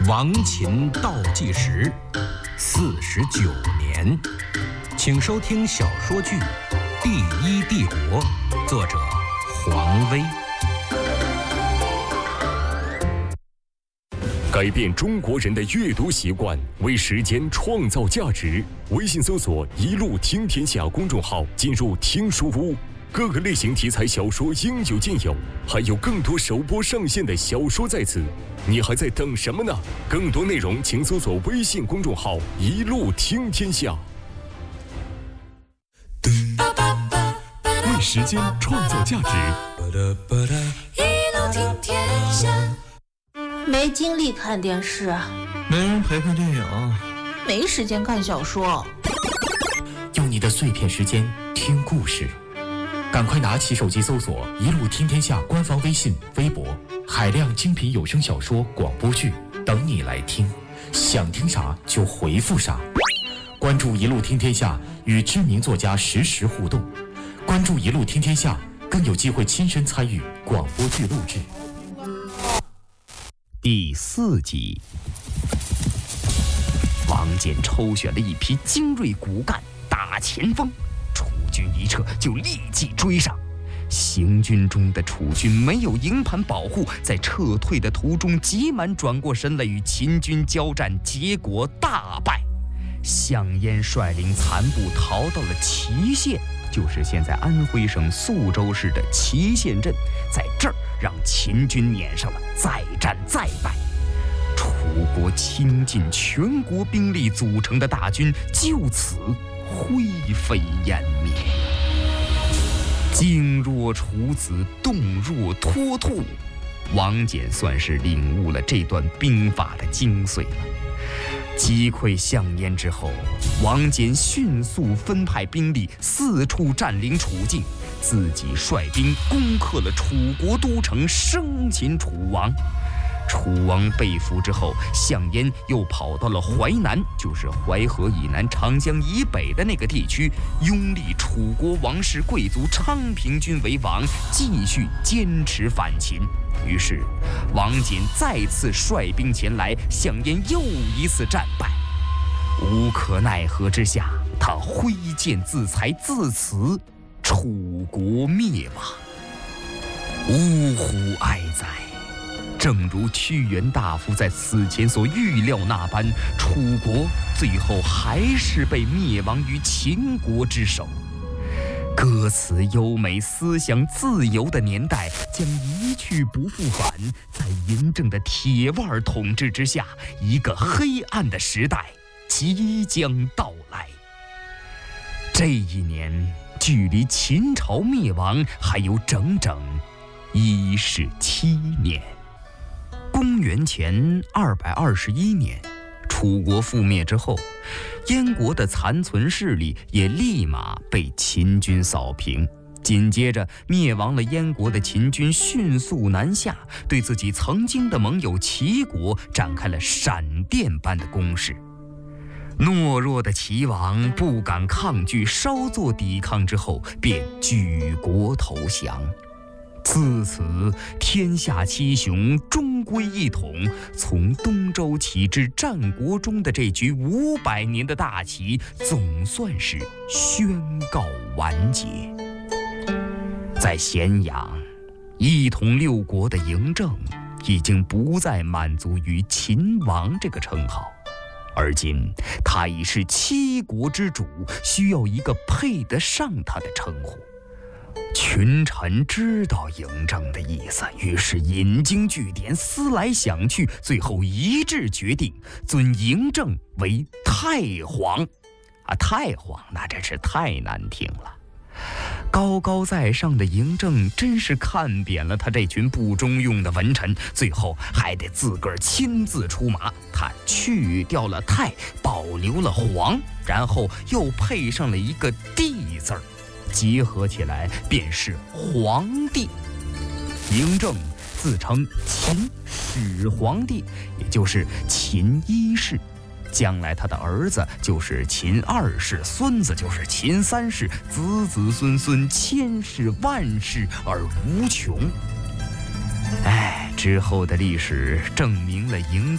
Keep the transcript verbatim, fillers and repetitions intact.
亡秦倒计时四十九年，请收听小说剧《第一帝国》，作者黄威。 改变中国人的阅读习惯，为时间创造价值。微信搜索“一路听天下”公众号，进入听书屋，各个类型题材小说应有尽有，还有更多首播上线的小说在此。你还在等什么呢？更多内容请搜索微信公众号“一路听天下”。为时间创造价值， 一路听天下。没精力看电视， 没人陪看电影， 没时间看小说。 用你的碎片时间听故事，赶快拿起手机搜索“一路听天下”官方微信、微博，海量精品有声小说、广播剧等你来听。想听啥就回复啥。关注“一路听天下”，与知名作家实时互动。关注“一路听天下”，更有机会亲身参与广播剧录制。 第四集，王翦抽选了一批精锐骨干大前锋，楚军一撤就立即追上。行军中的楚军没有营盘保护，在撤退的途中急忙转过身来与秦军交战，结果大败。项燕率领残部逃到了祁县，就是现在安徽省宿州市的祁县镇，在这儿让秦军撵上了再战再败。楚国倾尽全国兵力组成的大军就此灰飞烟灭。静若处子，动若脱兔，王翦算是领悟了这段兵法的精髓了。击溃项燕之后，王翦迅速分派兵力四处占领楚境，自己率兵攻克了楚国都城，生擒楚王。楚王被俘之后，项燕又跑到了淮南，就是淮河以南、长江以北的那个地区，拥立楚国王室贵族昌平君为王，继续坚持反秦。于是，王翦再次率兵前来，项燕又一次战败。无可奈何之下，他挥剑自裁，自此楚国灭亡。呜呼哀哉！正如屈原大夫在死前所预料那般，楚国最后还是被灭亡于秦国之手。歌词优美、思想自由的年代将一去不复返，在嬴政的铁腕统治之下，一个黑暗的时代即将到来。这一年距离秦朝灭亡还有整整一十七年。公元前二百二十一年，楚国覆灭之后，燕国的残存势力也立马被秦军扫平。紧接着，灭亡了燕国的秦军迅速南下，对自己曾经的盟友齐国展开了闪电般的攻势。懦弱的齐王不敢抗拒，稍作抵抗之后，便举国投降。自此，天下七雄终归一统，从东周起至战国中的这局五百年的大棋，总算是宣告完结。在咸阳，一统六国的嬴政已经不再满足于秦王这个称号，而今他已是七国之主，需要一个配得上他的称呼。群臣知道嬴政的意思，于是引经据典，思来想去，最后一致决定尊嬴政为太皇。啊，太皇那真是太难听了。高高在上的嬴政真是看扁了他这群不中用的文臣，最后还得自个儿亲自出马。他去掉了太，保留了皇，然后又配上了一个帝字儿，结合起来便是皇帝。嬴政自称秦始皇帝，也就是秦一世。将来他的儿子就是秦二世，孙子就是秦三世，子子孙孙千世万世而无穷。哎，之后的历史证明了嬴